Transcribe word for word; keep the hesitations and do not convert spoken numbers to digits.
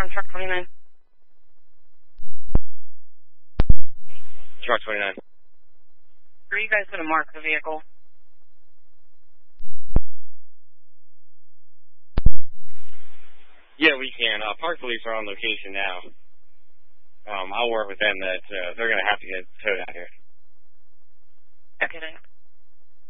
alarm, truck twenty-nine. Truck twenty-nine. Are you guys going to mark the vehicle? Yeah, we can. Uh, Park Police are on location now. Um, I'll work with them that uh, they're going to have to get towed out here. Okay, thanks.